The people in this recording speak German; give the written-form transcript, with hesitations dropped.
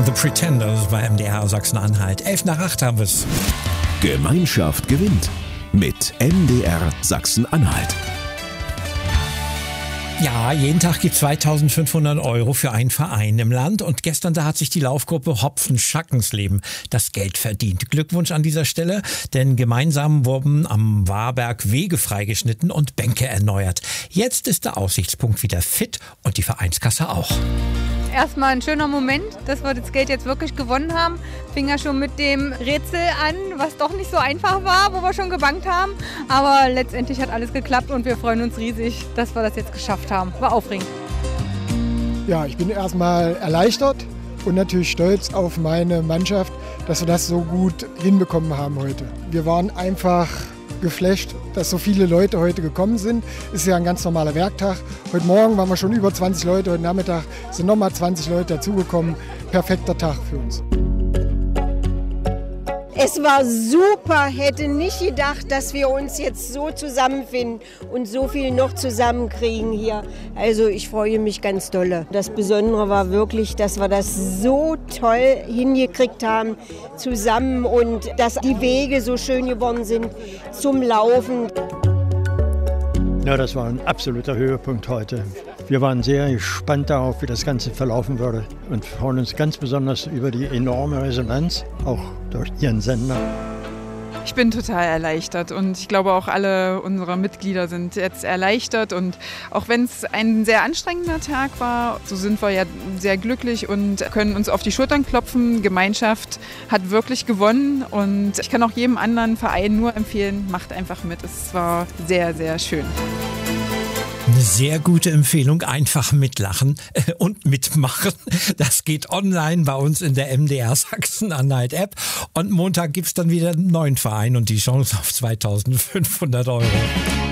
waren The Pretenders bei MDR Sachsen-Anhalt. 7:55 haben wir es. Gemeinschaft gewinnt mit MDR Sachsen-Anhalt. Ja, jeden Tag gibt 2.500 € für einen Verein im Land. Und gestern, da hat sich die Laufgruppe Hopfen-Schackensleben das Geld verdient. Glückwunsch an dieser Stelle, denn gemeinsam wurden am Warberg Wege freigeschnitten und Bänke erneuert. Jetzt ist der Aussichtspunkt wieder fit und die Vereinskasse auch. Erstmal ein schöner Moment, dass wir das Geld jetzt wirklich gewonnen haben. Fing ja schon mit dem Rätsel an, was doch nicht so einfach war, wo wir schon gebankt haben. Aber letztendlich hat alles geklappt und wir freuen uns riesig, dass wir das jetzt geschafft haben. War aufregend. Ja, ich bin erstmal erleichtert und natürlich stolz auf meine Mannschaft, dass wir das so gut hinbekommen haben heute. Wir waren einfach geflasht, dass so viele Leute heute gekommen sind. Ist ja ein ganz normaler Werktag. Heute Morgen waren wir schon über 20 Leute, heute Nachmittag sind nochmal 20 Leute dazugekommen. Perfekter Tag für uns. Es war super, hätte nicht gedacht, dass wir uns jetzt so zusammenfinden und so viel noch zusammenkriegen hier. Also ich freue mich ganz dolle. Das Besondere war wirklich, dass wir das so toll hingekriegt haben zusammen und dass die Wege so schön geworden sind zum Laufen. Ja, das war ein absoluter Höhepunkt heute. Wir waren sehr gespannt darauf, wie das Ganze verlaufen würde und freuen uns ganz besonders über die enorme Resonanz, auch durch Ihren Sender. Ich bin total erleichtert und ich glaube auch alle unserer Mitglieder sind jetzt erleichtert und auch wenn es ein sehr anstrengender Tag war, so sind wir ja sehr glücklich und können uns auf die Schultern klopfen. Gemeinschaft hat wirklich gewonnen und ich kann auch jedem anderen Verein nur empfehlen, macht einfach mit. Es war sehr, sehr schön. Eine sehr gute Empfehlung, einfach mitlachen und mitmachen. Das geht online bei uns in der MDR Sachsen-Anhalt-App. Und Montag gibt's dann wieder einen neuen Verein und die Chance auf 2.500 €.